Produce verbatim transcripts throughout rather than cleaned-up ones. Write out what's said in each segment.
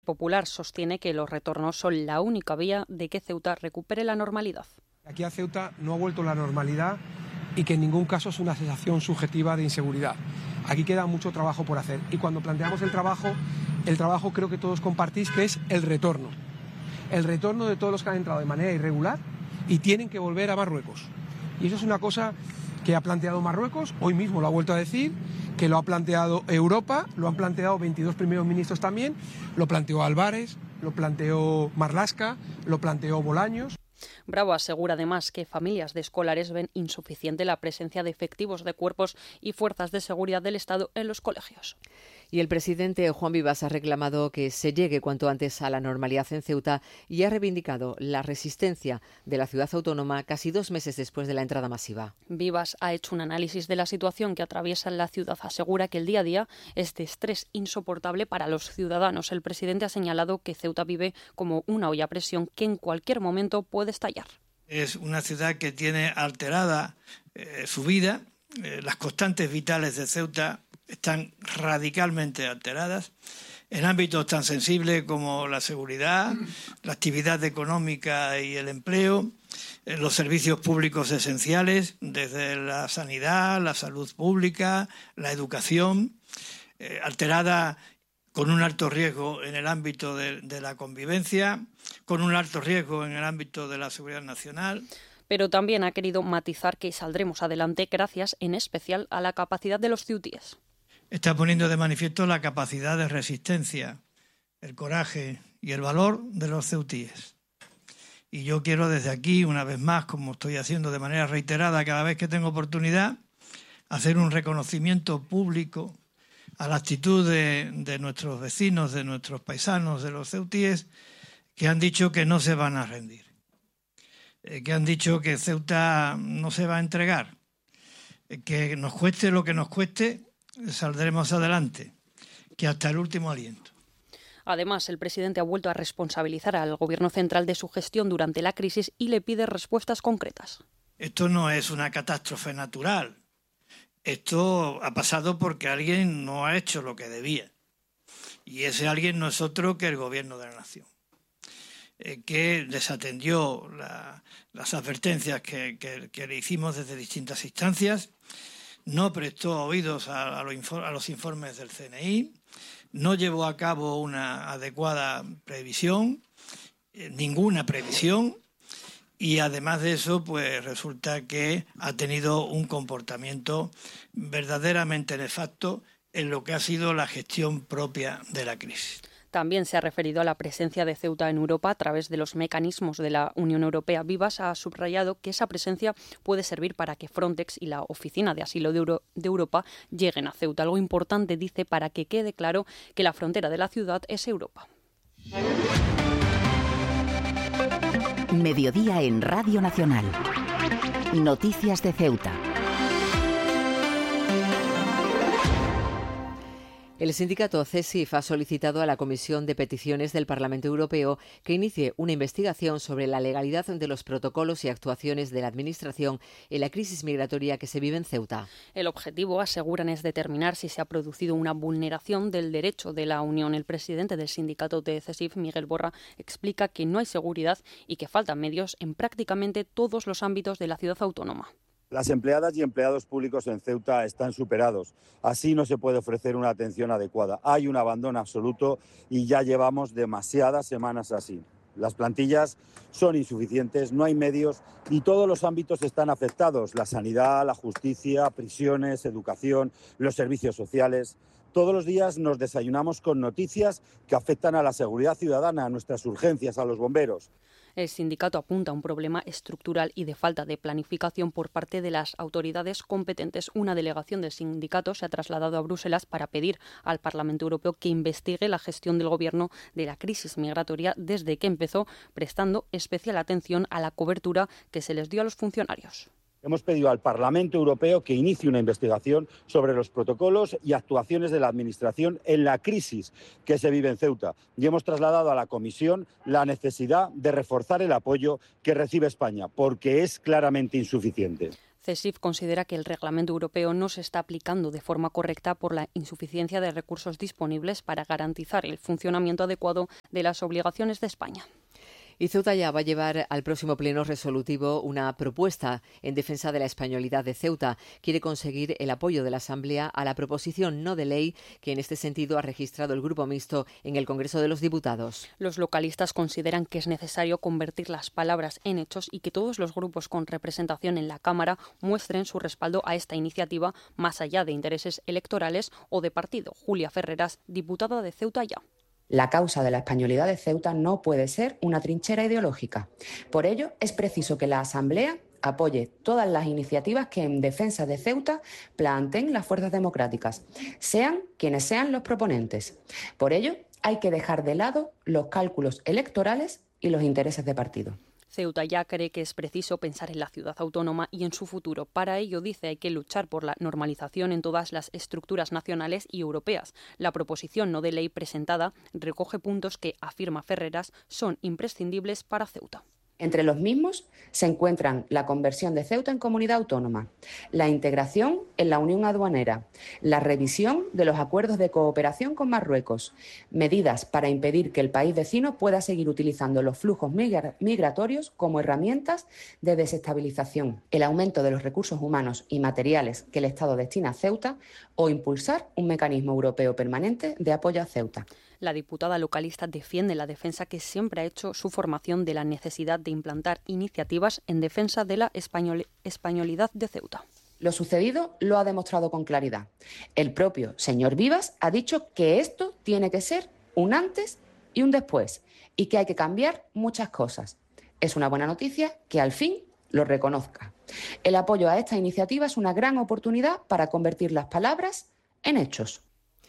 Popular sostiene que los retornos son la única vía de que Ceuta recupere la normalidad. Aquí a Ceuta no ha vuelto la normalidad y que en ningún caso es una sensación subjetiva de inseguridad. Aquí queda mucho trabajo por hacer y cuando planteamos el trabajo, el trabajo creo que todos compartís que es el retorno. El retorno de todos los que han entrado de manera irregular y tienen que volver a Marruecos. Y eso es una cosa que ha planteado Marruecos, hoy mismo lo ha vuelto a decir, que lo ha planteado Europa, lo han planteado veintidós primeros ministros también, lo planteó Álvarez, lo planteó Marlaska, lo planteó Bolaños. Bravo asegura además que familias de escolares ven insuficiente la presencia de efectivos de cuerpos y fuerzas de seguridad del Estado en los colegios. Y el presidente Juan Vivas ha reclamado que se llegue cuanto antes a la normalidad en Ceuta y ha reivindicado la resistencia de la ciudad autónoma casi dos meses después de la entrada masiva. Vivas ha hecho un análisis de la situación que atraviesa la ciudad. Asegura que el día a día es de estrés insoportable para los ciudadanos. El presidente ha señalado que Ceuta vive como una olla a presión que en cualquier momento puede estallar. Es una ciudad que tiene alterada eh, su vida. Eh, las constantes vitales de Ceuta están radicalmente alteradas en ámbitos tan sensibles como la seguridad, la actividad económica y el empleo, los servicios públicos esenciales, desde la sanidad, la salud pública, la educación, eh, alterada con un alto riesgo en el ámbito de, de la convivencia, con un alto riesgo en el ámbito de la seguridad nacional. Pero también ha querido matizar que saldremos adelante gracias en especial a la capacidad de los ceutíes. Está poniendo de manifiesto la capacidad de resistencia, el coraje y el valor de los ceutíes. Y yo quiero desde aquí, una vez más, como estoy haciendo de manera reiterada cada vez que tengo oportunidad, hacer un reconocimiento público a la actitud de, de nuestros vecinos, de nuestros paisanos, de los ceutíes, que han dicho que no se van a rendir, eh, que han dicho que Ceuta no se va a entregar, eh, que nos cueste lo que nos cueste, saldremos adelante, que hasta el último aliento. Además, el presidente ha vuelto a responsabilizar al Gobierno central de su gestión durante la crisis y le pide respuestas concretas. Esto no es una catástrofe natural. Esto ha pasado porque alguien no ha hecho lo que debía. Y ese alguien no es otro que el Gobierno de la Nación, eh, que desatendió la, las advertencias que, que, que le hicimos desde distintas instancias, no prestó oídos a, a, los, a los informes del C N I, no llevó a cabo una adecuada previsión, eh, ninguna previsión, y además de eso, pues resulta que ha tenido un comportamiento verdaderamente nefasto en lo que ha sido la gestión propia de la crisis. También se ha referido a la presencia de Ceuta en Europa a través de los mecanismos de la Unión Europea. Vivas ha subrayado que esa presencia puede servir para que Frontex y la Oficina de Asilo de, Euro- de Europa lleguen a Ceuta. Algo importante, dice, para que quede claro que la frontera de la ciudad es Europa. Mediodía en Radio Nacional. Noticias de Ceuta. El sindicato C E S I F ha solicitado a la Comisión de Peticiones del Parlamento Europeo que inicie una investigación sobre la legalidad de los protocolos y actuaciones de la Administración en la crisis migratoria que se vive en Ceuta. El objetivo, aseguran, es determinar si se ha producido una vulneración del derecho de la Unión. El presidente del sindicato de C E S I F, Miguel Borra, explica que no hay seguridad y que faltan medios en prácticamente todos los ámbitos de la ciudad autónoma. Las empleadas y empleados públicos en Ceuta están superados. Así no se puede ofrecer una atención adecuada. Hay un abandono absoluto y ya llevamos demasiadas semanas así. Las plantillas son insuficientes, no hay medios y todos los ámbitos están afectados. La sanidad, la justicia, prisiones, educación, los servicios sociales. Todos los días nos desayunamos con noticias que afectan a la seguridad ciudadana, a nuestras urgencias, a los bomberos. El sindicato apunta a un problema estructural y de falta de planificación por parte de las autoridades competentes. Una delegación del sindicato se ha trasladado a Bruselas para pedir al Parlamento Europeo que investigue la gestión del Gobierno de la crisis migratoria desde que empezó, prestando especial atención a la cobertura que se les dio a los funcionarios. Hemos pedido al Parlamento Europeo que inicie una investigación sobre los protocolos y actuaciones de la Administración en la crisis que se vive en Ceuta y hemos trasladado a la Comisión la necesidad de reforzar el apoyo que recibe España, porque es claramente insuficiente. CESIF considera que el Reglamento Europeo no se está aplicando de forma correcta por la insuficiencia de recursos disponibles para garantizar el funcionamiento adecuado de las obligaciones de España. Y Ceuta ya va a llevar al próximo pleno resolutivo una propuesta en defensa de la españolidad de Ceuta. Quiere conseguir el apoyo de la Asamblea a la proposición no de ley que en este sentido ha registrado el Grupo Mixto en el Congreso de los Diputados. Los localistas consideran que es necesario convertir las palabras en hechos y que todos los grupos con representación en la Cámara muestren su respaldo a esta iniciativa más allá de intereses electorales o de partido. Julia Ferreras, diputada de Ceuta Ya. La causa de la españolidad de Ceuta no puede ser una trinchera ideológica. Por ello, es preciso que la Asamblea apoye todas las iniciativas que en defensa de Ceuta planteen las fuerzas democráticas, sean quienes sean los proponentes. Por ello, hay que dejar de lado los cálculos electorales y los intereses de partido. Ceuta Ya cree que es preciso pensar en la ciudad autónoma y en su futuro. Para ello, dice, hay que luchar por la normalización en todas las estructuras nacionales y europeas. La proposición no de ley presentada recoge puntos que, afirma Ferreras, son imprescindibles para Ceuta. Entre los mismos se encuentran la conversión de Ceuta en comunidad autónoma, la integración en la Unión Aduanera, la revisión de los acuerdos de cooperación con Marruecos, medidas para impedir que el país vecino pueda seguir utilizando los flujos migra- migratorios como herramientas de desestabilización, el aumento de los recursos humanos y materiales que el Estado destina a Ceuta o impulsar un mecanismo europeo permanente de apoyo a Ceuta. La diputada localista defiende la defensa que siempre ha hecho su formación de la necesidad de implantar iniciativas en defensa de la español- españolidad de Ceuta. Lo sucedido lo ha demostrado con claridad. El propio señor Vivas ha dicho que esto tiene que ser un antes y un después y que hay que cambiar muchas cosas. Es una buena noticia que al fin lo reconozca. El apoyo a esta iniciativa es una gran oportunidad para convertir las palabras en hechos.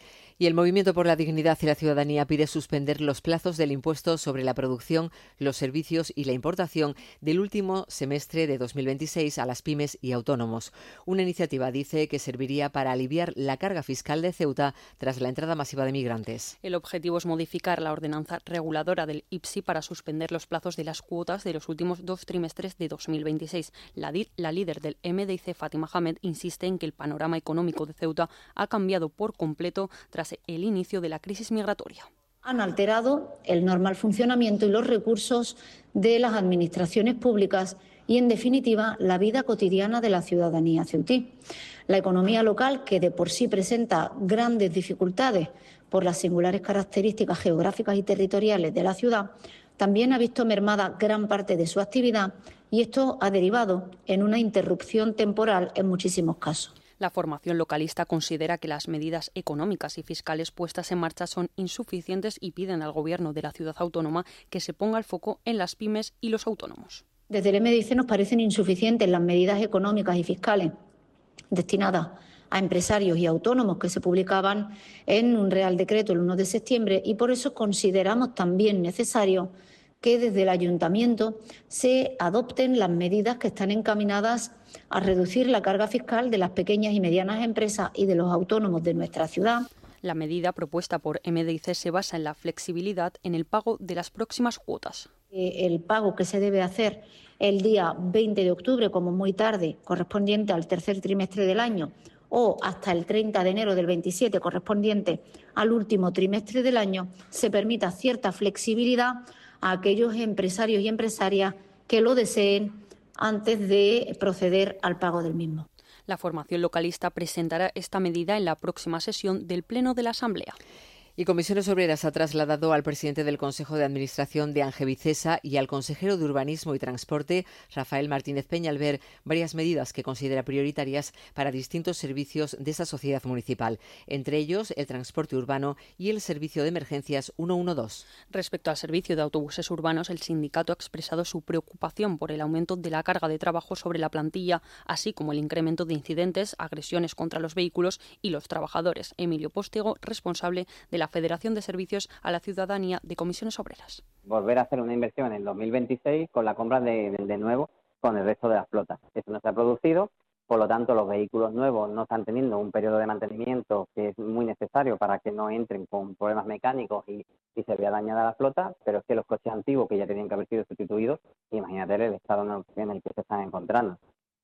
Y el Movimiento por la Dignidad y la Ciudadanía pide suspender los plazos del impuesto sobre la producción, los servicios y la importación del último semestre de dos mil veintiséis a las pymes y autónomos. Una iniciativa, dice, que serviría para aliviar la carga fiscal de Ceuta tras la entrada masiva de migrantes. El objetivo es modificar la ordenanza reguladora del I P S I para suspender los plazos de las cuotas de los últimos dos trimestres de dos mil veintiséis. La, la líder del M D I C, Fátima Hamed, insiste en que el panorama económico de Ceuta ha cambiado por completo tras el inicio de la crisis migratoria. Han alterado el normal funcionamiento y los recursos de las administraciones públicas y, en definitiva, la vida cotidiana de la ciudadanía ceutí. La economía local, que de por sí presenta grandes dificultades por las singulares características geográficas y territoriales de la ciudad, también ha visto mermada gran parte de su actividad y esto ha derivado en una interrupción temporal en muchísimos casos. La formación localista considera que las medidas económicas y fiscales puestas en marcha son insuficientes y piden al Gobierno de la ciudad autónoma que se ponga el foco en las pymes y los autónomos. Desde el M D I C nos parecen insuficientes las medidas económicas y fiscales destinadas a empresarios y autónomos que se publicaban en un Real Decreto el uno de septiembre y por eso consideramos también necesario que desde el Ayuntamiento se adopten las medidas que están encaminadas a reducir la carga fiscal de las pequeñas y medianas empresas y de los autónomos de nuestra ciudad. La medida propuesta por M D I C se basa en la flexibilidad en el pago de las próximas cuotas. El pago que se debe hacer el día veinte de octubre, como muy tarde, correspondiente al tercer trimestre del año, o hasta el treinta de enero del veintisiete, correspondiente al último trimestre del año, se permita cierta flexibilidad a aquellos empresarios y empresarias que lo deseen antes de proceder al pago del mismo. La formación localista presentará esta medida en la próxima sesión del Pleno de la Asamblea. Y Comisiones Obreras ha trasladado al presidente del Consejo de Administración de Angevicesa y al consejero de Urbanismo y Transporte, Rafael Martínez Peñalver, varias medidas que considera prioritarias para distintos servicios de esa sociedad municipal, entre ellos el transporte urbano y el servicio de emergencias ciento doce. Respecto al servicio de autobuses urbanos, el sindicato ha expresado su preocupación por el aumento de la carga de trabajo sobre la plantilla, así como el incremento de incidentes, agresiones contra los vehículos y los trabajadores. Emilio Póstego, responsable de la la Federación de Servicios a la Ciudadanía de Comisiones Obreras. Volver a hacer una inversión en el dos mil veintiséis con la compra de, de, de nuevo con el resto de las flotas. Eso no se ha producido, por lo tanto los vehículos nuevos no están teniendo un periodo de mantenimiento que es muy necesario para que no entren con problemas mecánicos y, y se vea dañada la flota, pero es que los coches antiguos que ya tenían que haber sido sustituidos, imagínate el estado en el que se están encontrando.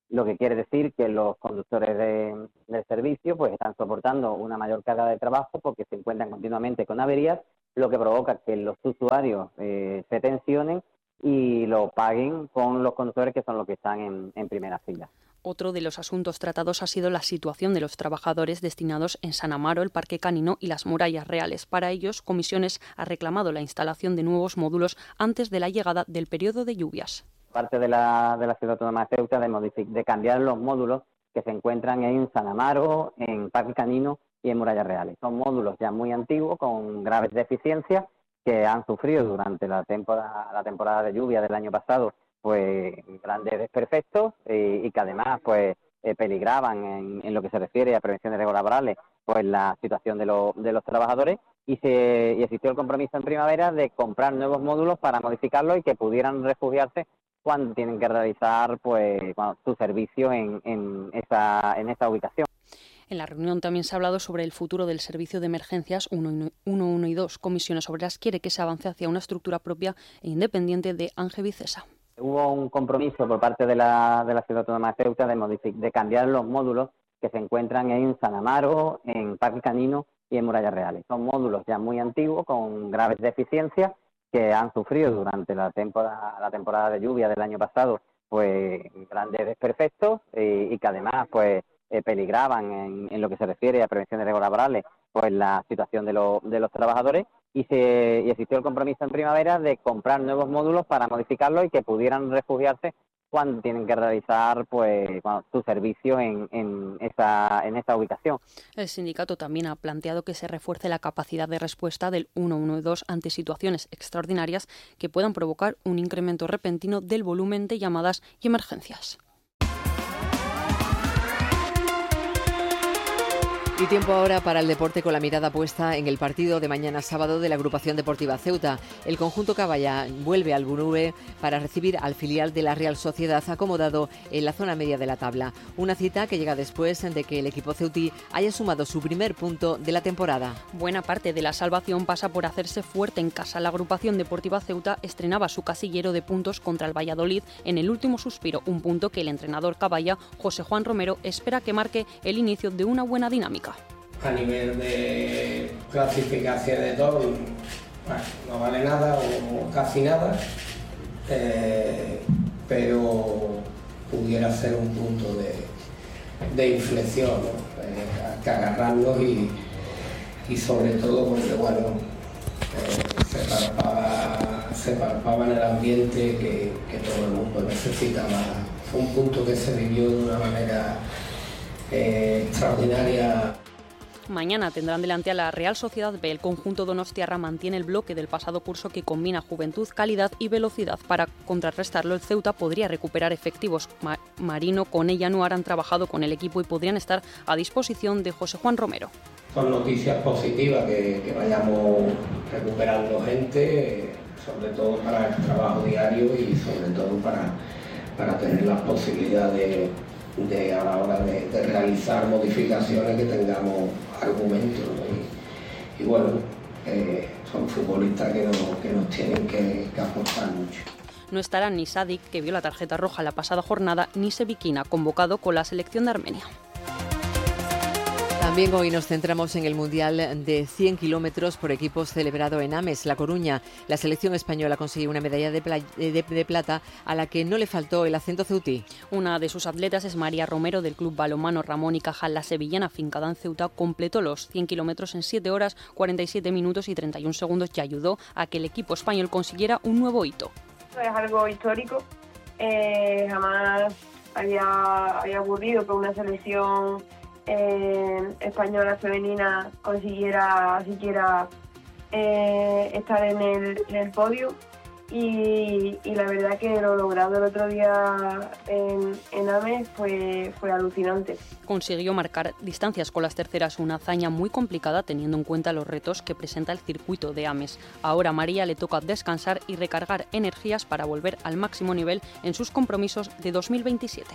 lo que quiere decir que los conductores de, del servicio pues están soportando una mayor carga de trabajo porque se encuentran continuamente con averías, lo que provoca que los usuarios eh, se tensionen y lo paguen con los conductores, que son los que están en, en primera fila. Otro de los asuntos tratados ha sido la situación de los trabajadores destinados en San Amaro, el Parque Canino y las Murallas Reales. Para ellos, Comisiones ha reclamado la instalación de nuevos módulos antes de la llegada del periodo de lluvias. Parte de la, de la Ciudad Autónoma de Ceuta de, modific- de cambiar los módulos que se encuentran en San Amaro, en Parque Canino y en Murallas Reales. Son módulos ya muy antiguos, con graves deficiencias, que han sufrido durante la temporada, la temporada de lluvia del año pasado pues grandes desperfectos eh, y que además pues eh, peligraban en, en lo que se refiere a prevención de riesgos laborales pues la situación de, lo, de los trabajadores y se y existió el compromiso en primavera de comprar nuevos módulos para modificarlos y que pudieran refugiarse cuando tienen que realizar pues cuando, su servicio en, en esa en esa ubicación. En la reunión también se ha hablado sobre el futuro del servicio de emergencias uno uno y dos. Comisiones Obreras quiere que se avance hacia una estructura propia e independiente de Ángel Vicesa. Hubo un compromiso por parte de la, de la Ciudad Autónoma de Ceuta de, modific- de cambiar los módulos que se encuentran en San Amaro, en Parque Canino y en Murallas Reales. Son módulos ya muy antiguos, con graves deficiencias, que han sufrido durante la temporada, la temporada de lluvia del año pasado pues grandes desperfectos eh, y que además pues eh, peligraban en, en lo que se refiere a prevención de riesgos laborales pues la situación de, lo, de los trabajadores. Y, se, y existió el compromiso en primavera de comprar nuevos módulos para modificarlos y que pudieran refugiarse cuando tienen que realizar pues cuando, su servicio en, en, esa, en esa ubicación. El sindicato también ha planteado que se refuerce la capacidad de respuesta del uno uno y dos ante situaciones extraordinarias que puedan provocar un incremento repentino del volumen de llamadas y emergencias. Y tiempo ahora para el deporte, con la mirada puesta en el partido de mañana sábado de la Agrupación Deportiva Ceuta. El conjunto caballa vuelve al Bunube para recibir al filial de la Real Sociedad, acomodado en la zona media de la tabla. Una cita que llega después de que el equipo ceutí haya sumado su primer punto de la temporada. Buena parte de la salvación pasa por hacerse fuerte en casa. La Agrupación Deportiva Ceuta estrenaba su casillero de puntos contra el Valladolid en el último suspiro, un punto que el entrenador caballa, José Juan Romero, espera que marque el inicio de una buena dinámica. A nivel de clasificación de todo, bueno, no vale nada o casi nada, eh, pero pudiera ser un punto de, de inflexión, ¿no? eh, que agarrarnos y, y sobre todo porque bueno, eh, se, palpaba, se palpaba en el ambiente que, que todo el mundo necesitaba. Fue un punto que se vivió de una manera eh, extraordinaria. Mañana tendrán delante a la Real Sociedad B. El conjunto donostiarra mantiene el bloque del pasado curso que combina juventud, calidad y velocidad. Para contrarrestarlo, el Ceuta podría recuperar efectivos. Ma- Marino, Conella y Anuar han trabajado con el equipo y podrían estar a disposición de José Juan Romero. Son noticias positivas que, que vayamos recuperando gente, sobre todo para el trabajo diario y sobre todo para, para tener las posibilidades de, a la hora de, de realizar modificaciones, que tengamos argumentos, ¿no? y, y bueno, eh, son futbolistas que, no, que nos tienen que, que aportar mucho. No estará ni Sadik, que vio la tarjeta roja la pasada jornada, ni Sevikina, convocado con la selección de Armenia. También hoy nos centramos en el Mundial de cien kilómetros por equipos celebrado en Ames, La Coruña. La selección española consiguió una medalla de, pla- de, de plata a la que no le faltó el acento ceutí. Una de sus atletas es María Romero, del club balonmano Ramón y Cajal. La sevillana, afincada en Ceuta, completó los cien kilómetros en siete horas, cuarenta y siete minutos y treinta y un segundos y ayudó a que el equipo español consiguiera un nuevo hito. Es algo histórico, eh, jamás había, había ocurrido que una selección eh, española femenina consiguiera siquiera eh, estar en el, en el podio y, y la verdad que lo logrado el otro día en, en Ames fue, fue alucinante. Consiguió marcar distancias con las terceras, una hazaña muy complicada teniendo en cuenta los retos que presenta el circuito de Ames. Ahora a María le toca descansar y recargar energías para volver al máximo nivel en sus compromisos de dos mil veintisiete.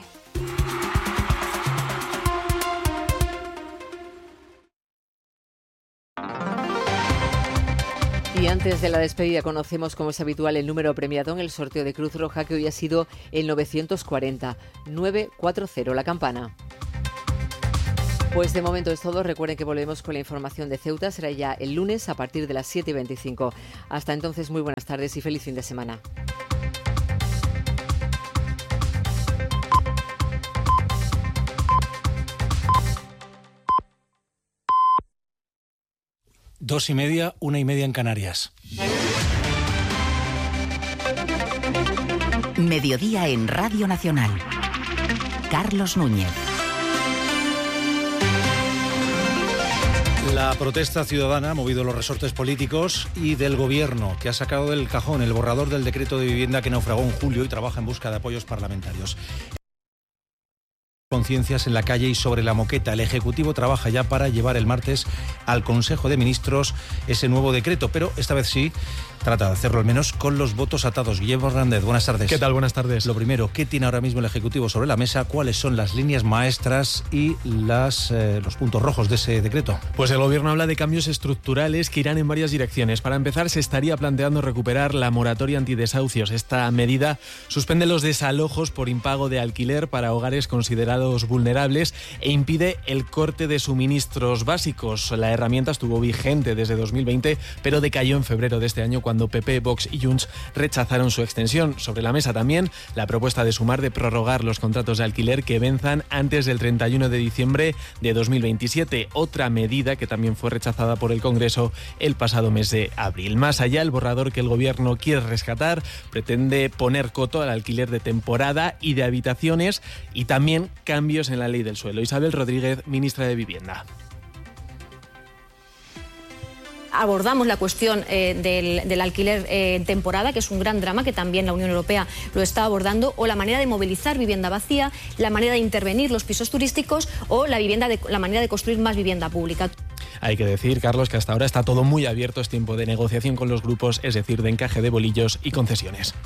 Y antes Antes de la despedida conocemos, como es habitual, el número premiado en el sorteo de Cruz Roja, que hoy ha sido el novecientos cuarenta, nueve cuatro cero, la campana. Pues de momento es todo. Recuerden que volvemos con la información de Ceuta. Será ya el lunes a partir de las siete y veinticinco. Hasta entonces, muy buenas tardes y feliz fin de semana. Dos y media, una y media en Canarias. Mediodía en Radio Nacional. Carlos Núñez. La protesta ciudadana ha movido los resortes políticos y del Gobierno, que ha sacado del cajón el borrador del decreto de vivienda que naufragó en julio y trabaja en busca de apoyos parlamentarios. Conciencias en la calle y sobre la moqueta. El Ejecutivo trabaja ya para llevar el martes al Consejo de Ministros ese nuevo decreto, pero esta vez sí trata de hacerlo al menos con los votos atados. Guillermo Hernández, buenas tardes. ¿Qué tal? Buenas tardes. Lo primero, ¿qué tiene ahora mismo el Ejecutivo sobre la mesa? ¿Cuáles son las líneas maestras y las, eh, los puntos rojos de ese decreto? Pues el Gobierno habla de cambios estructurales que irán en varias direcciones. Para empezar, se estaría planteando recuperar la moratoria antidesahucios. Esta medida suspende los desalojos por impago de alquiler para hogares considerados vulnerables e impide el corte de suministros básicos. La herramienta estuvo vigente desde dos mil veinte, pero decayó en febrero de este año cuando P P, Vox y Junts rechazaron su extensión. Sobre la mesa también la propuesta de Sumar de prorrogar los contratos de alquiler que venzan antes del treinta y uno de diciembre de dos mil veintisiete, otra medida que también fue rechazada por el Congreso el pasado mes de abril. Más allá, el borrador que el Gobierno quiere rescatar pretende poner coto al alquiler de temporada y de habitaciones y también cambios en la ley del suelo. Isabel Rodríguez, ministra de Vivienda. Abordamos la cuestión eh, del, del alquiler eh, en temporada, que es un gran drama que también la Unión Europea lo está abordando, o la manera de movilizar vivienda vacía, la manera de intervenir los pisos turísticos o la, vivienda de, la manera de construir más vivienda pública. Hay que decir, Carlos, que hasta ahora está todo muy abierto, es tiempo de negociación con los grupos, es decir, de encaje de bolillos y concesiones.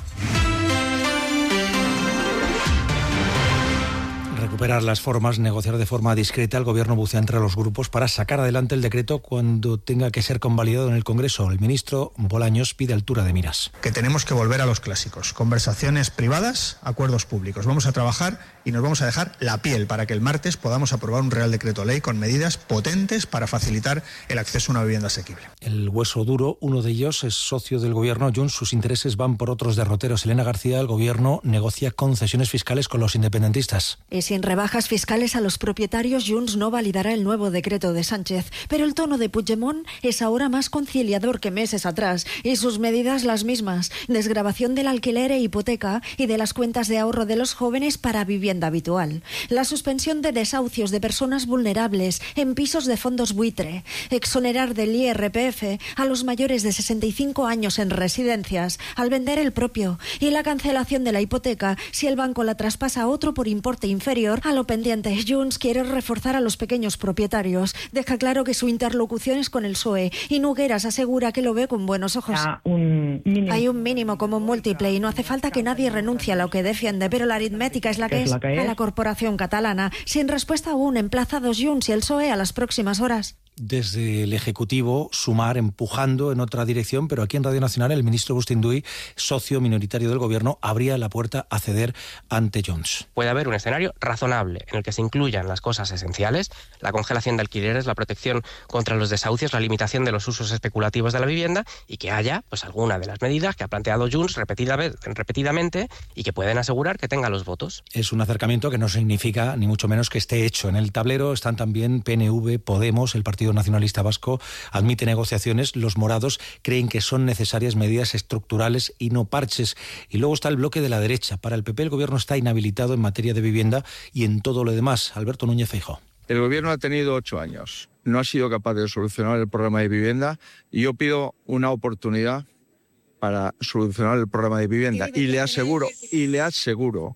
Recuperar las formas, negociar de forma discreta. El Gobierno bucea entre los grupos para sacar adelante el decreto cuando tenga que ser convalidado en el Congreso. El ministro Bolaños pide altura de miras. Que tenemos que volver a los clásicos. Conversaciones privadas, acuerdos públicos. Vamos a trabajar y nos vamos a dejar la piel para que el martes podamos aprobar un Real Decreto Ley con medidas potentes para facilitar el acceso a una vivienda asequible. El hueso duro, uno de ellos es socio del Gobierno. Junts, sus intereses van por otros derroteros. Elena García, el Gobierno negocia concesiones fiscales con los independentistas. Y sin rebajas fiscales a los propietarios, Junts no validará el nuevo decreto de Sánchez. Pero el tono de Puigdemont es ahora más conciliador que meses atrás y sus medidas las mismas. Desgravación del alquiler e hipoteca y de las cuentas de ahorro de los jóvenes para vivienda habitual. La suspensión de desahucios de personas vulnerables en pisos de fondos buitre. Exonerar del I R P F a los mayores de sesenta y cinco años en residencias al vender el propio. Y la cancelación de la hipoteca si el banco la traspasa a otro por importe inferior a lo pendiente. Junts quiere reforzar a los pequeños propietarios. Deja claro que su interlocución es con el P S O E y Nogueras asegura que lo ve con buenos ojos. Un Hay un mínimo como múltiple y no hace falta que nadie renuncie a lo que defiende, pero la aritmética es la que es. es. A la corporación catalana. Sin respuesta aún, emplazados Junts y el P S O E a las próximas horas. Desde el Ejecutivo, Sumar empujando en otra dirección, pero aquí en Radio Nacional el ministro Agustín Duy, socio minoritario del Gobierno, abría la puerta a ceder ante Junts. Puede haber un escenario razonable en el que se incluyan las cosas esenciales, la congelación de alquileres, la protección contra los desahucios, la limitación de los usos especulativos de la vivienda y que haya pues alguna de las medidas que ha planteado Junts repetida vez, repetidamente y que pueden asegurar que tenga los votos. Es un acercamiento que no significa ni mucho menos que esté hecho. En el tablero están también P N V, Podemos, el Partido Nacionalista Vasco admite negociaciones. Los morados creen que son necesarias medidas estructurales y no parches. Y luego está el bloque de la derecha. Para el P P el Gobierno está inhabilitado en materia de vivienda y en todo lo demás. Alberto Núñez Feijóo. El Gobierno ha tenido ocho años. No ha sido capaz de solucionar el problema de vivienda y yo pido una oportunidad para solucionar el problema de vivienda. Y le aseguro, y le aseguro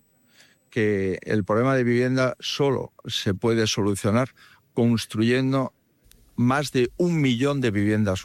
que el problema de vivienda solo se puede solucionar construyendo más de un millón de viviendas nuevas.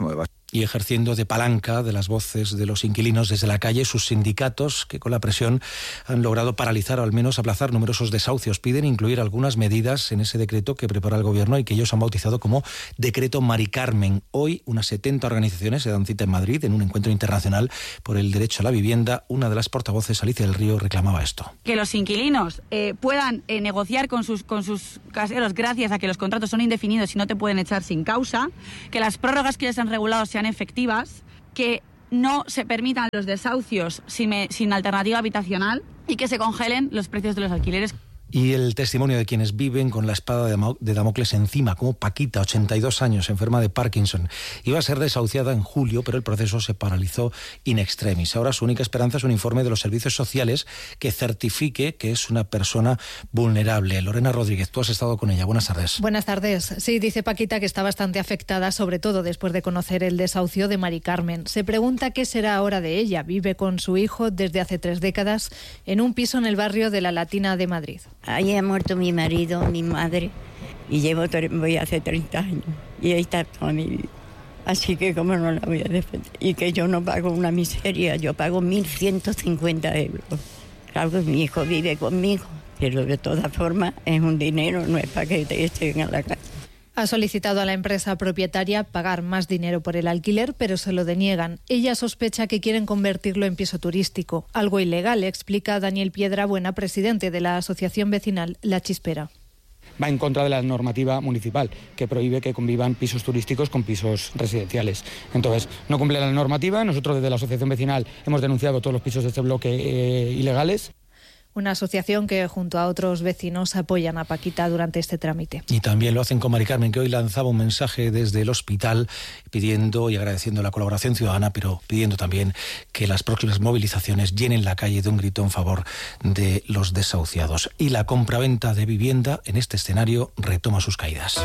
y ejerciendo de palanca de las voces de los inquilinos desde la calle, sus sindicatos, que con la presión han logrado paralizar o al menos aplazar numerosos desahucios. Piden incluir algunas medidas en ese decreto que prepara el Gobierno y que ellos han bautizado como Decreto Mari Carmen. Hoy unas setenta organizaciones se dan cita en Madrid en un encuentro internacional por el derecho a la vivienda. Una de las portavoces, Alicia del Río, reclamaba esto. Que los inquilinos eh, puedan eh, negociar con sus, con sus caseros gracias a que los contratos son indefinidos y no te pueden echar sin causa, que las prórrogas que ya se han regulado sean efectivas, que no se permitan los desahucios sin, sin alternativa habitacional y que se congelen los precios de los alquileres. Y el testimonio de quienes viven con la espada de Damocles encima, como Paquita, ochenta y dos años, enferma de Parkinson. Iba a ser desahuciada en julio, pero el proceso se paralizó in extremis. Ahora su única esperanza es un informe de los servicios sociales que certifique que es una persona vulnerable. Lorena Rodríguez, tú has estado con ella. Buenas tardes. Buenas tardes. Sí, dice Paquita que está bastante afectada, sobre todo después de conocer el desahucio de Mari Carmen. Se pregunta qué será ahora de ella. Vive con su hijo desde hace tres décadas en un piso en el barrio de La Latina de Madrid. Ahí ha muerto mi marido, mi madre, y llevo, voy hace treinta años, y ahí está toda mi vida. Así que cómo no la voy a defender. Y que yo no pago una miseria, yo pago mil ciento cincuenta euros. Claro que mi hijo vive conmigo, pero de todas formas es un dinero, no es para que te estén a la calle. Ha solicitado a la empresa propietaria pagar más dinero por el alquiler, pero se lo deniegan. Ella sospecha que quieren convertirlo en piso turístico. Algo ilegal, explica Daniel Piedrabuena, presidente de la asociación vecinal La Chispera. Va en contra de la normativa municipal, que prohíbe que convivan pisos turísticos con pisos residenciales. Entonces, no cumple la normativa. Nosotros desde la asociación vecinal hemos denunciado todos los pisos de este bloque eh, ilegales. Una asociación que junto a otros vecinos apoyan a Paquita durante este trámite. Y también lo hacen con Mari Carmen, que hoy lanzaba un mensaje desde el hospital pidiendo y agradeciendo la colaboración ciudadana, pero pidiendo también que las próximas movilizaciones llenen la calle de un grito en favor de los desahuciados. Y la compraventa de vivienda en este escenario retoma sus caídas.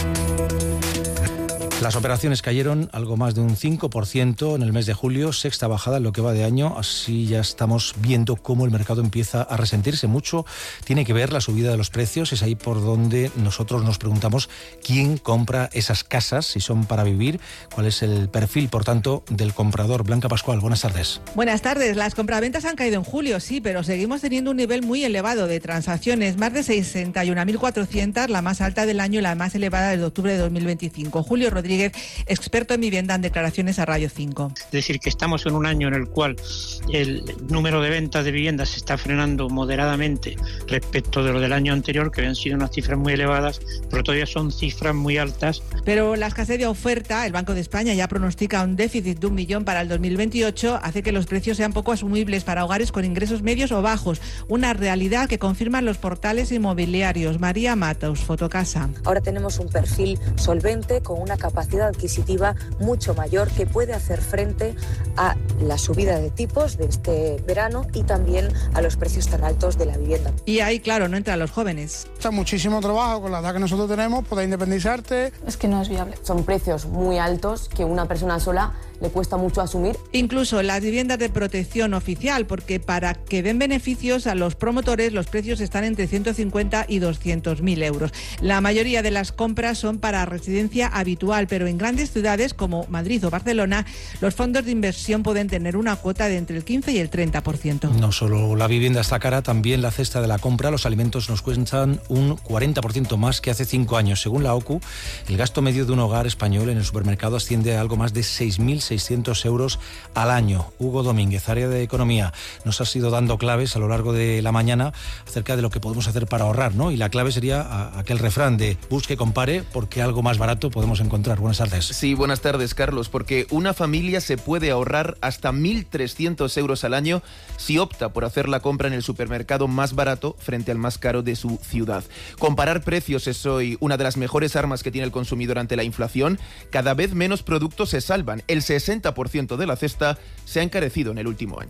Las operaciones cayeron algo más de un cinco por ciento en el mes de julio, sexta bajada en lo que va de año. Así ya estamos viendo cómo el mercado empieza a resentirse mucho. Tiene que ver la subida de los precios. Es ahí por donde nosotros nos preguntamos quién compra esas casas, si son para vivir, cuál es el perfil, por tanto, del comprador. Blanca Pascual, buenas tardes. Buenas tardes. Las compraventas han caído en julio, sí, pero seguimos teniendo un nivel muy elevado de transacciones. Más de sesenta y una mil cuatrocientas, la más alta del año y la más elevada desde octubre de dos mil veinticinco. Julio Rodríguez, experto en vivienda, en declaraciones a Radio cinco. Es decir, que estamos en un año en el cual el número de ventas de viviendas se está frenando moderadamente respecto de lo del año anterior, que habían sido unas cifras muy elevadas, pero todavía son cifras muy altas. Pero la escasez de oferta, el Banco de España ya pronostica un déficit de un millón para el dos mil veintiocho, hace que los precios sean poco asumibles para hogares con ingresos medios o bajos, una realidad que confirman los portales inmobiliarios. María Matos, Fotocasa. Ahora tenemos un perfil solvente con una capacidad adquisitiva mucho mayor que puede hacer frente a la subida de tipos de este verano y también a los precios tan altos de la vivienda. Y ahí, claro, no entran los jóvenes. Está muchísimo trabajo con la edad que nosotros tenemos, poder independizarte. Es que no es viable. Son precios muy altos que una persona sola le cuesta mucho asumir. Incluso las viviendas de protección oficial, porque para que den beneficios a los promotores los precios están entre ciento cincuenta y doscientos mil euros. La mayoría de las compras son para residencia habitual, pero en grandes ciudades como Madrid o Barcelona los fondos de inversión pueden tener una cuota de entre el quince y el treinta por ciento. No solo la vivienda está cara, también la cesta de la compra. Los alimentos nos cuestan un cuarenta por ciento más que hace cinco años. Según la O C U, el gasto medio de un hogar español en el supermercado asciende a algo más de seis mil seiscientos euros al año. Hugo Domínguez, área de Economía, nos has ido dando claves a lo largo de la mañana acerca de lo que podemos hacer para ahorrar, ¿no? Y la clave sería a, aquel refrán de busque, compare, porque algo más barato podemos encontrar. Buenas tardes. Sí, buenas tardes, Carlos, porque una familia se puede ahorrar hasta mil trescientos euros al año si opta por hacer la compra en el supermercado más barato frente al más caro de su ciudad. Comparar precios es hoy una de las mejores armas que tiene el consumidor ante la inflación. Cada vez menos productos se salvan. El sesenta por ciento de la cesta se ha encarecido en el último año.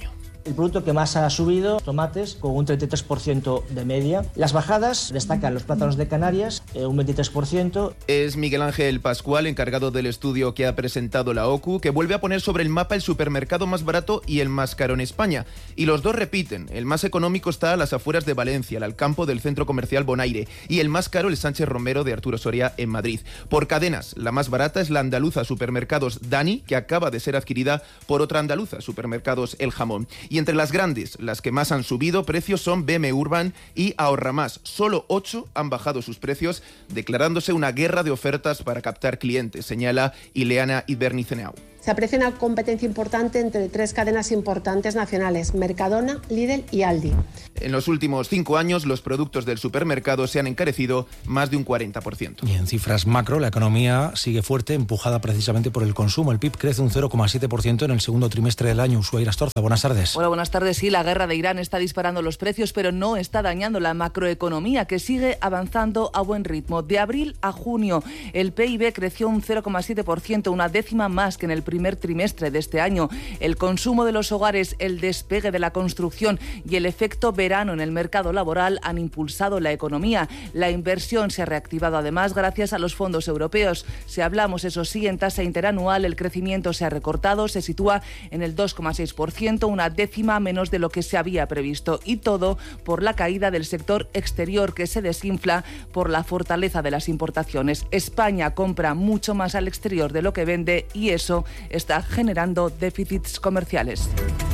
El producto que más ha subido, tomates, con un treinta y tres por ciento de media. Las bajadas destacan los plátanos de Canarias, eh, un veintitrés por ciento. Es Miguel Ángel Pascual, encargado del estudio que ha presentado la O C U, que vuelve a poner sobre el mapa el supermercado más barato y el más caro en España. Y los dos repiten. El más económico está a las afueras de Valencia, al campo del centro comercial Bonaire, y el más caro el Sánchez Romero de Arturo Soria en Madrid. Por cadenas, la más barata es la andaluza Supermercados Dani, que acaba de ser adquirida por otra andaluza, Supermercados El Jamón. Y entre las grandes, las que más han subido precios son B M Urban y Ahorra Más. Solo ocho han bajado sus precios, declarándose una guerra de ofertas para captar clientes, señala Ileana Iberniceneau. Se aprecia una competencia importante entre tres cadenas importantes nacionales, Mercadona, Lidl y Aldi. En los últimos cinco años, los productos del supermercado se han encarecido más de un cuarenta por ciento. Y en cifras macro, la economía sigue fuerte, empujada precisamente por el consumo. El P I B crece un cero coma siete por ciento en el segundo trimestre del año. Ushuaia Astorza, buenas tardes. Hola, buenas tardes. Sí, la guerra de Irán está disparando los precios, pero no está dañando la macroeconomía, que sigue avanzando a buen ritmo. De abril a junio, el P I B creció un cero coma siete por ciento, una décima más que en el primer trimestre de este año. El consumo de los hogares, el despegue de la construcción y el efecto verano en el mercado laboral han impulsado la economía. La inversión se ha reactivado además gracias a los fondos europeos. Si hablamos, eso sí, en tasa interanual, el crecimiento se ha recortado, se sitúa en el dos coma seis por ciento, una décima menos de lo que se había previsto. Y todo por la caída del sector exterior, que se desinfla por la fortaleza de las importaciones. España compra mucho más al exterior de lo que vende y eso está generando déficits comerciales.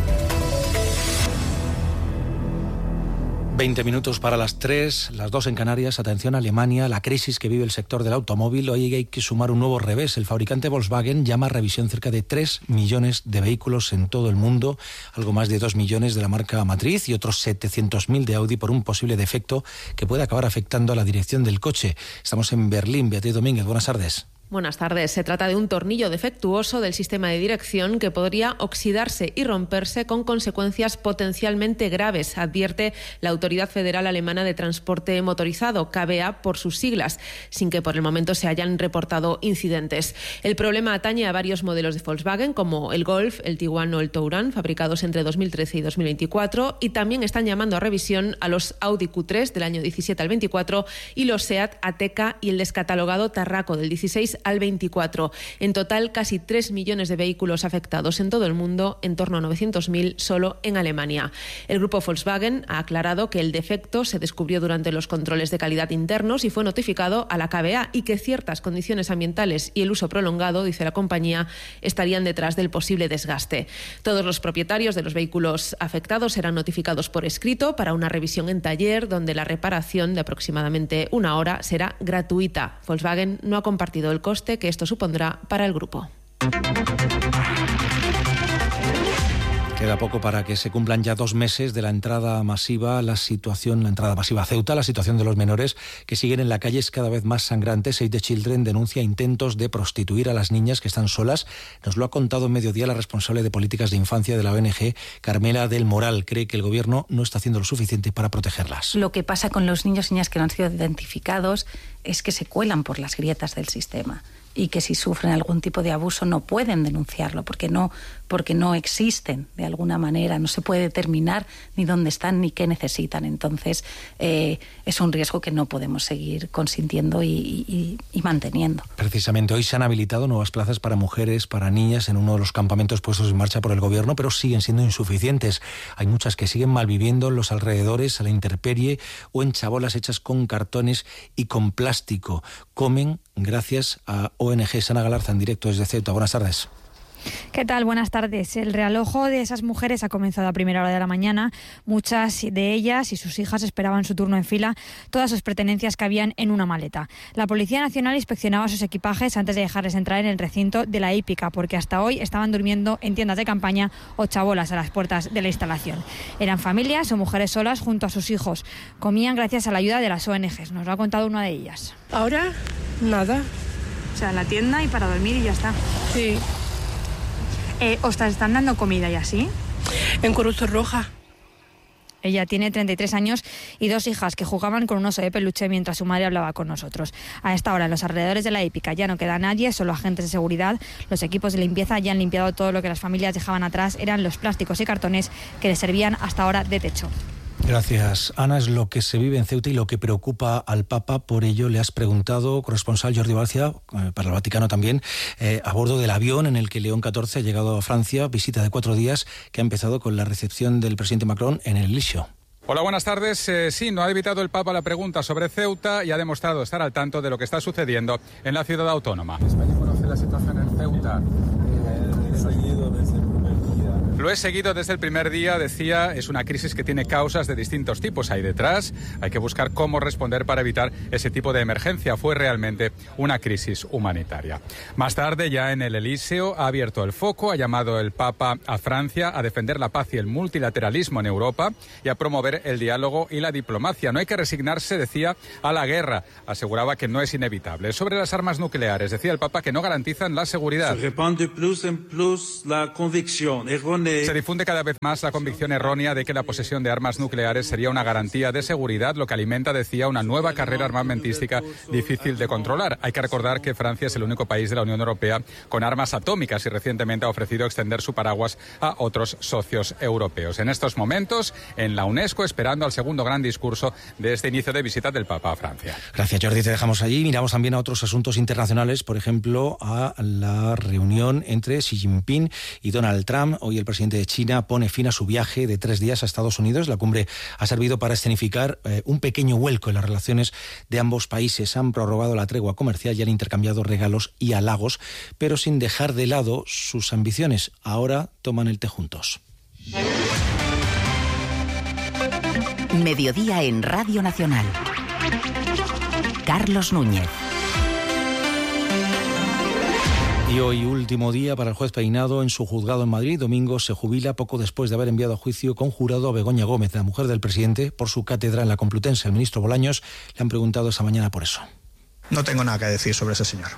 veinte minutos para las tres, las dos en Canarias. Atención, Alemania, la crisis que vive el sector del automóvil. Hoy hay que sumar un nuevo revés. El fabricante Volkswagen llama a revisión cerca de tres millones de vehículos en todo el mundo, algo más de dos millones de la marca matriz y otros setecientos mil de Audi por un posible defecto que puede acabar afectando a la dirección del coche. Estamos en Berlín. Beatriz Domínguez, buenas tardes. Buenas tardes. Se trata de un tornillo defectuoso del sistema de dirección que podría oxidarse y romperse con consecuencias potencialmente graves, advierte la Autoridad Federal Alemana de Transporte Motorizado, K B A por sus siglas, sin que por el momento se hayan reportado incidentes. El problema atañe a varios modelos de Volkswagen, como el Golf, el Tiguan o el Touran, fabricados entre dos mil trece y dos mil veinticuatro, y también están llamando a revisión a los Audi Q tres del año diecisiete al veinticuatro y los Seat Ateca y el descatalogado Tarraco del dieciséis al veinticuatro. En total, casi tres millones de vehículos afectados en todo el mundo, en torno a novecientos mil solo en Alemania. El grupo Volkswagen ha aclarado que el defecto se descubrió durante los controles de calidad internos y fue notificado a la K B A, y que ciertas condiciones ambientales y el uso prolongado, dice la compañía, estarían detrás del posible desgaste. Todos los propietarios de los vehículos afectados serán notificados por escrito para una revisión en taller, donde la reparación de aproximadamente una hora será gratuita. Volkswagen no ha compartido el coste que esto supondrá para el grupo. Queda poco para que se cumplan ya dos meses de la entrada masiva, la situación, la entrada masiva a Ceuta. La situación de los menores que siguen en la calle es cada vez más sangrante. Save the Children denuncia intentos de prostituir a las niñas que están solas. Nos lo ha contado en Mediodía la responsable de políticas de infancia de la O N G, Carmela del Moral. Cree que el gobierno no está haciendo lo suficiente para protegerlas. Lo que pasa con los niños y niñas que no han sido identificados es que se cuelan por las grietas del sistema, y que si sufren algún tipo de abuso no pueden denunciarlo porque no, porque no existen de alguna manera, no se puede determinar ni dónde están ni qué necesitan. Entonces eh, es un riesgo que no podemos seguir consintiendo y, y, y manteniendo. Precisamente hoy se han habilitado nuevas plazas para mujeres, para niñas en uno de los campamentos puestos en marcha por el gobierno, pero siguen siendo insuficientes. Hay muchas que siguen malviviendo en los alrededores, a la intemperie o en chabolas hechas con cartones y con plástico. Comen gracias a O N G. Sana Galarza, en directo desde Ceuta. Buenas tardes. ¿Qué tal? Buenas tardes. El realojo de esas mujeres ha comenzado a primera hora de la mañana. Muchas de ellas y sus hijas esperaban su turno en fila, todas sus pertenencias cabían en una maleta. La Policía Nacional inspeccionaba sus equipajes antes de dejarles entrar en el recinto de la hípica, porque hasta hoy estaban durmiendo en tiendas de campaña o chabolas a las puertas de la instalación. Eran familias o mujeres solas junto a sus hijos. Comían gracias a la ayuda de las O N Ges. Nos lo ha contado una de ellas. Ahora, nada. O sea, la tienda y para dormir y ya está. Sí. Eh, ¿Os están dando comida y así? En Cruz Roja. Ella tiene treinta y tres años y dos hijas que jugaban con un oso de peluche mientras su madre hablaba con nosotros. A esta hora en los alrededores de la hípica ya no queda nadie, solo agentes de seguridad. Los equipos de limpieza ya han limpiado todo lo que las familias dejaban atrás. Eran los plásticos y cartones que les servían hasta ahora de techo. Gracias, Ana. Es lo que se vive en Ceuta y lo que preocupa al Papa. Por ello le has preguntado, corresponsal Jordi Barcia, eh, para el Vaticano también, eh, a bordo del avión en el que León catorce ha llegado a Francia, visita de cuatro días que ha empezado con la recepción del presidente Macron en el Elíseo. Hola, buenas tardes. Eh, sí, no ha evitado el Papa la pregunta sobre Ceuta y ha demostrado estar al tanto de lo que está sucediendo en la ciudad autónoma. España conoce la situación en Ceuta. Lo he seguido desde el primer día, decía, es una crisis que tiene causas de distintos tipos ahí detrás. Hay que buscar cómo responder para evitar ese tipo de emergencia. Fue realmente una crisis humanitaria. Más tarde, ya en el Elíseo, ha abierto el foco, ha llamado el Papa a Francia a defender la paz y el multilateralismo en Europa y a promover el diálogo y la diplomacia. No hay que resignarse, decía, a la guerra. Aseguraba que no es inevitable. Sobre las armas nucleares, decía el Papa que no garantizan la seguridad. Se répand de plus en plus la convicción errónea. Se difunde cada vez más la convicción errónea de que la posesión de armas nucleares sería una garantía de seguridad, lo que alimenta, decía, una nueva carrera armamentística difícil de controlar. Hay que recordar que Francia es el único país de la Unión Europea con armas atómicas y recientemente ha ofrecido extender su paraguas a otros socios europeos. En estos momentos, en la UNESCO, esperando al segundo gran discurso de este inicio de visita del Papa a Francia. Gracias, Jordi. Te dejamos allí. Miramos también a otros asuntos internacionales, por ejemplo, a la reunión entre Xi Jinping y Donald Trump. Hoy el presidente de China pone fin a su viaje de tres días a Estados Unidos. La cumbre ha servido para escenificar eh, un pequeño vuelco en las relaciones de ambos países. Han prorrogado la tregua comercial y han intercambiado regalos y halagos, pero sin dejar de lado sus ambiciones. Ahora toman el té juntos. Mediodía en Radio Nacional. Carlos Núñez. Y hoy, último día para el juez Peinado en su juzgado en Madrid. Domingo se jubila poco después de haber enviado a juicio conjurado a Begoña Gómez, la mujer del presidente, por su cátedra en la Complutense. Al ministro Bolaños le han preguntado esa mañana por eso. No tengo nada que decir sobre ese señor.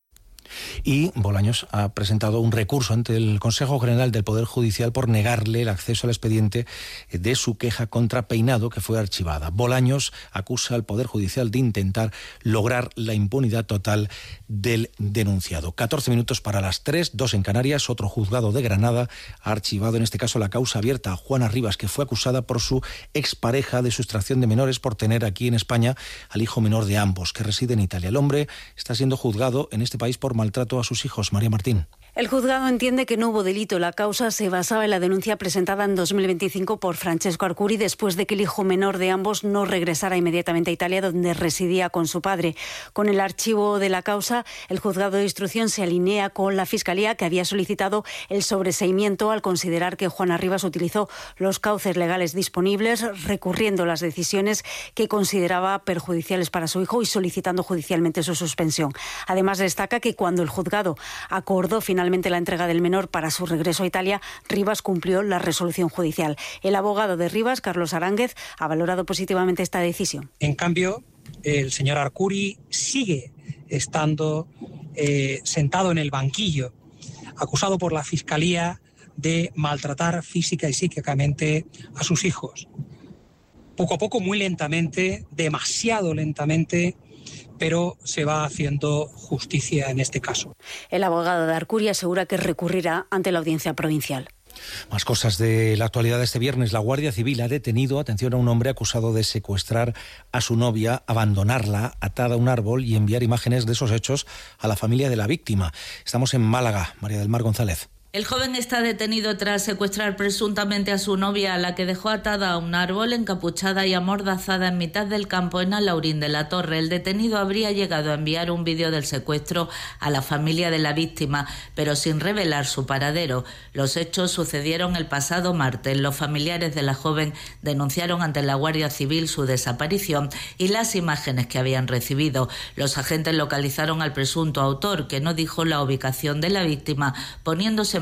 Y Bolaños ha presentado un recurso ante el Consejo General del Poder Judicial por negarle el acceso al expediente de su queja contra Peinado, que fue archivada. Bolaños acusa al Poder Judicial de intentar lograr la impunidad total del denunciado. catorce minutos para las tres, dos en Canarias. Otro juzgado de Granada ha archivado en este caso la causa abierta a Juana Rivas, que fue acusada por su expareja de sustracción de menores por tener aquí en España al hijo menor de ambos, que reside en Italia. El hombre está siendo juzgado en este país por maltrato a sus hijos. María Martín. El juzgado entiende que no hubo delito. La causa se basaba en la denuncia presentada en dos mil veinticinco por Francesco Arcuri después de que el hijo menor de ambos no regresara inmediatamente a Italia, donde residía con su padre. Con el archivo de la causa, el juzgado de instrucción se alinea con la Fiscalía, que había solicitado el sobreseimiento al considerar que Juana Rivas utilizó los cauces legales disponibles, recurriendo las decisiones que consideraba perjudiciales para su hijo y solicitando judicialmente su suspensión. Además, destaca que cuando el juzgado acordó finalmente la entrega del menor para su regreso a Italia, Rivas cumplió la resolución judicial. El abogado de Rivas, Carlos Aránguez, ha valorado positivamente esta decisión. En cambio, el señor Arcuri sigue estando eh, sentado en el banquillo, acusado por la Fiscalía de maltratar física y psíquicamente a sus hijos. Poco a poco, muy lentamente, demasiado lentamente, pero se va haciendo justicia en este caso. El abogado de Arcuri asegura que recurrirá ante la audiencia provincial. Más cosas de la actualidad de este viernes. La Guardia Civil ha detenido, atención, a un hombre acusado de secuestrar a su novia, abandonarla atada a un árbol y enviar imágenes de esos hechos a la familia de la víctima. Estamos en Málaga. María del Mar González. El joven está detenido tras secuestrar presuntamente a su novia, a la que dejó atada a un árbol, encapuchada y amordazada en mitad del campo en Alaurín de la Torre. El detenido habría llegado a enviar un vídeo del secuestro a la familia de la víctima, pero sin revelar su paradero. Los hechos sucedieron el pasado martes. Los familiares de la joven denunciaron ante la Guardia Civil su desaparición y las imágenes que habían recibido. Los agentes localizaron al presunto autor, que no dijo la ubicación de la víctima, poniéndose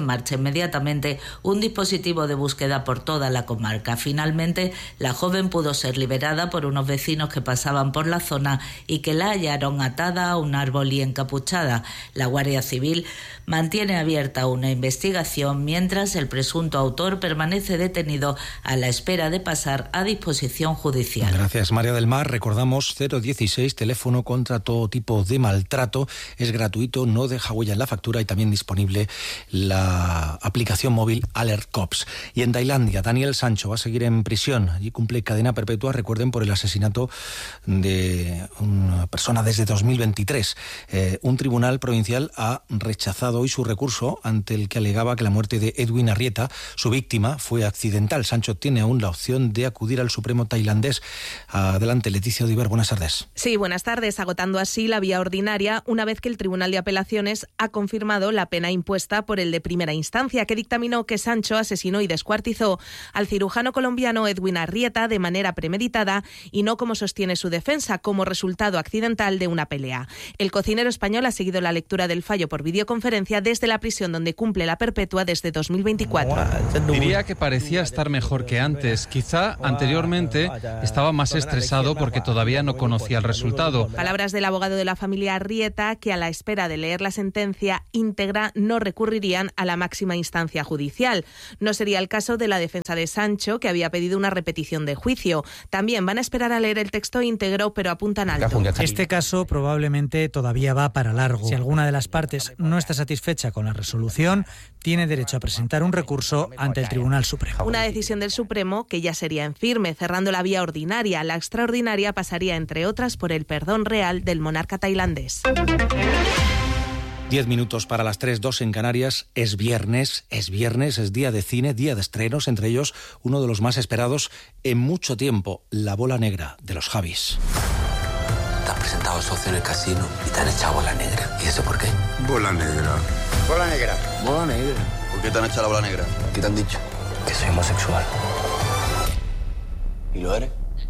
en marcha inmediatamente un dispositivo de búsqueda por toda la comarca. Finalmente, la joven pudo ser liberada por unos vecinos que pasaban por la zona y que la hallaron atada a un árbol y encapuchada. La Guardia Civil mantiene abierta una investigación mientras el presunto autor permanece detenido a la espera de pasar a disposición judicial. Gracias, María del Mar. Recordamos cero dieciséis, teléfono contra todo tipo de maltrato. Es gratuito, no deja huella en la factura y también disponible la aplicación móvil Alert Cops. Y en Tailandia, Daniel Sancho va a seguir en prisión. Allí cumple cadena perpetua, recuerden, por el asesinato de una persona desde dos mil veintitrés. Eh, un tribunal provincial ha rechazado hoy su recurso ante el que alegaba que la muerte de Edwin Arrieta, su víctima, fue accidental. Sancho tiene aún la opción de acudir al Supremo tailandés. Adelante, Leticia Odiver, buenas tardes. Sí, buenas tardes, agotando así la vía ordinaria una vez que el Tribunal de Apelaciones ha confirmado la pena impuesta por el de primera instancia, que dictaminó que Sancho asesinó y descuartizó al cirujano colombiano Edwin Arrieta de manera premeditada y no como sostiene su defensa, como resultado accidental de una pelea. El cocinero español ha seguido la lectura del fallo por videoconferencia desde la prisión donde cumple la perpetua desde dos mil veinticuatro. Diría que parecía estar mejor que antes. Quizá anteriormente estaba más estresado porque todavía no conocía el resultado. Palabras del abogado de la familia Arrieta, que a la espera de leer la sentencia íntegra no recurrirían a la máxima instancia judicial. No sería el caso de la defensa de Sancho, que había pedido una repetición de juicio. También van a esperar a leer el texto íntegro, pero apuntan alto. Este caso probablemente todavía va para largo. Si alguna de las partes no está satisfecha con la resolución, tiene derecho a presentar un recurso ante el Tribunal Supremo. Una decisión del Supremo que ya sería en firme, cerrando la vía ordinaria. La extraordinaria pasaría, entre otras, por el perdón real del monarca tailandés. Diez minutos para las tres, dos en Canarias. Es viernes, es viernes, es día de cine, día de estrenos, entre ellos uno de los más esperados en mucho tiempo, La Bola Negra, de los Javis. Te has presentado socio en el casino y te han echado bola negra. ¿Y eso por qué? Bola negra. Bola negra. Bola negra. ¿Por qué te han echado la bola negra? ¿Qué te han dicho? Que soy homosexual. ¿Y lo eres?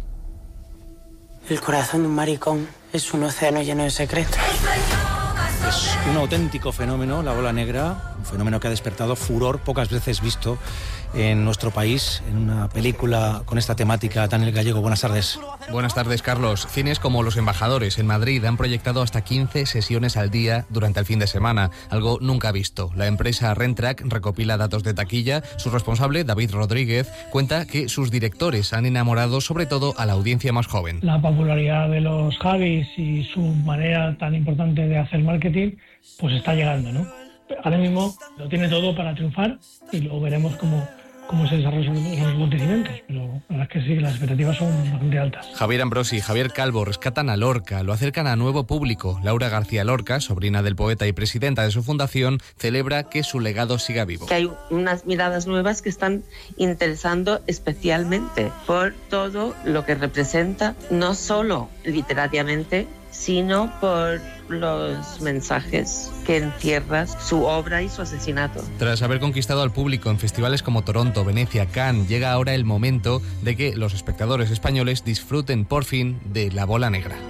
El corazón de un maricón es un océano lleno de secretos. Es un auténtico fenómeno, La Bola Negra, un fenómeno que ha despertado furor pocas veces visto en nuestro país, en una película con esta temática. Daniel Gallego, buenas tardes. Buenas tardes, Carlos. Cines como Los Embajadores en Madrid han proyectado hasta quince sesiones al día durante el fin de semana, algo nunca visto. La empresa Rentrack recopila datos de taquilla. Su responsable, David Rodríguez, cuenta que sus directores han enamorado sobre todo a la audiencia más joven. La popularidad de los Javis y su manera tan importante de hacer marketing, pues está llegando, ¿no? Ahora mismo lo tiene todo para triunfar y luego veremos cómo, cómo se desarrollan los acontecimientos, pero la verdad es que sí, las expectativas son bastante altas. Javier Ambrosi y Javier Calvo rescatan a Lorca, lo acercan a nuevo público. Laura García Lorca, sobrina del poeta y presidenta de su fundación, celebra que su legado siga vivo. Que hay unas miradas nuevas que están interesando especialmente por todo lo que representa, no solo literariamente, sino por los mensajes que encierra su obra y su asesinato. Tras haber conquistado al público en festivales como Toronto, Venecia, Cannes, llega ahora el momento de que los espectadores españoles disfruten por fin de La Bola Negra.